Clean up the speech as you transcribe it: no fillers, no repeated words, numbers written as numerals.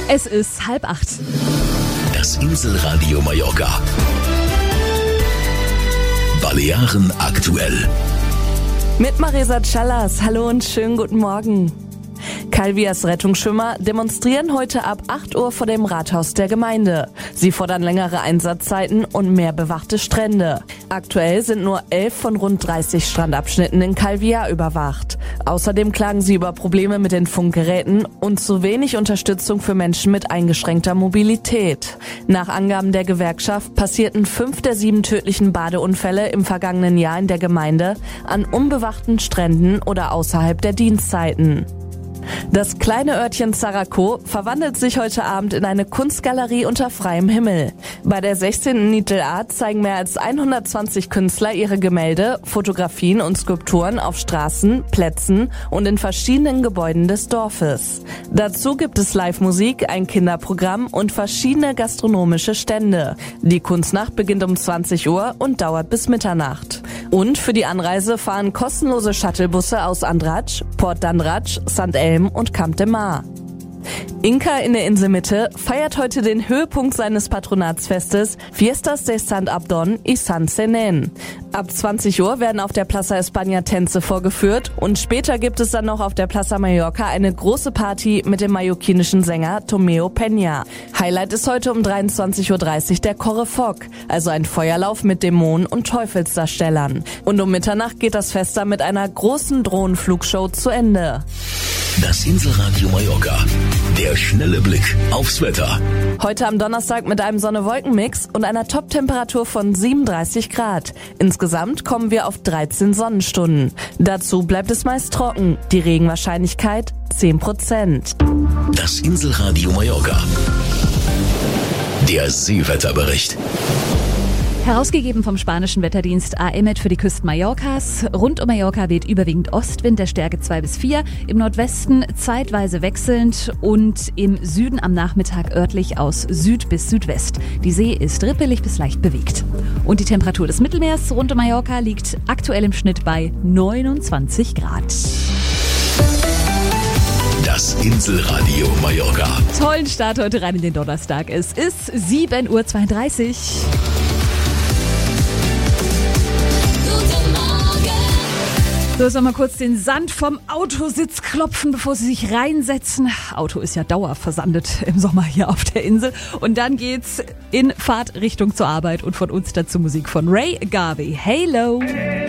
Es ist 7:30. Das Inselradio Mallorca. Balearen aktuell. Mit Marisa Callas. Hallo und schönen guten Morgen. Calvias Rettungsschwimmer demonstrieren heute ab 8 Uhr vor dem Rathaus der Gemeinde. Sie fordern längere Einsatzzeiten und mehr bewachte Strände. Aktuell sind nur 11 von rund 30 Strandabschnitten in Calvia überwacht. Außerdem klagen sie über Probleme mit den Funkgeräten und zu wenig Unterstützung für Menschen mit eingeschränkter Mobilität. Nach Angaben der Gewerkschaft passierten 5 der 7 tödlichen Badeunfälle im vergangenen Jahr in der Gemeinde an unbewachten Stränden oder außerhalb der Dienstzeiten. Das kleine Örtchen Zaraco verwandelt sich heute Abend in eine Kunstgalerie unter freiem Himmel. Bei der 16. Nitel Art zeigen mehr als 120 Künstler ihre Gemälde, Fotografien und Skulpturen auf Straßen, Plätzen und in verschiedenen Gebäuden des Dorfes. Dazu gibt es Live-Musik, ein Kinderprogramm und verschiedene gastronomische Stände. Die Kunstnacht beginnt um 20 Uhr und dauert bis Mitternacht. Und für die Anreise fahren kostenlose Shuttlebusse aus Andratx, Port d'Andratx, St. Elm und Camp de Mar. Inca in der Inselmitte feiert heute den Höhepunkt seines Patronatsfestes Fiestas de Sant Abdon y Sant Senen. Ab 20 Uhr werden auf der Plaza España Tänze vorgeführt und später gibt es dann noch auf der Plaza Mallorca eine große Party mit dem mallorquinischen Sänger Tomeo Peña. Highlight ist heute um 23.30 Uhr der Correfoc, also ein Feuerlauf mit Dämonen und Teufelsdarstellern. Und um Mitternacht geht das Fest dann mit einer großen Drohnenflugshow zu Ende. Das Inselradio Mallorca. Der schnelle Blick aufs Wetter. Heute am Donnerstag mit einem Sonne-Wolken-Mix und einer Top-Temperatur von 37 Grad. Insgesamt kommen wir auf 13 Sonnenstunden. Dazu bleibt es meist trocken. Die Regenwahrscheinlichkeit 10%. Das Inselradio Mallorca. Der Seewetterbericht. Herausgegeben vom spanischen Wetterdienst AEMET für die Küsten Mallorcas. Rund um Mallorca weht überwiegend Ostwind der Stärke 2 bis 4. Im Nordwesten zeitweise wechselnd und im Süden am Nachmittag örtlich aus Süd bis Südwest. Die See ist rippelig bis leicht bewegt. Und die Temperatur des Mittelmeers rund um Mallorca liegt aktuell im Schnitt bei 29 Grad. Das Inselradio Mallorca. Tollen Start heute rein in den Donnerstag. Es ist 7:32 Uhr. So, sollen wir mal kurz den Sand vom Autositz klopfen, bevor Sie sich reinsetzen. Auto ist ja dauerversandet im Sommer hier auf der Insel. Und dann geht's in Fahrtrichtung zur Arbeit und von uns dazu Musik von Ray Garvey. Halo!